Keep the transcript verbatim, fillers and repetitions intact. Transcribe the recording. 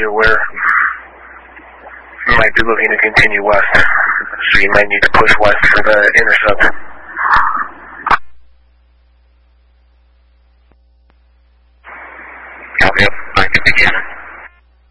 you aware. You might be looking to continue west, so you might need to push west for the intercept. Copy up. Back to Buchanan.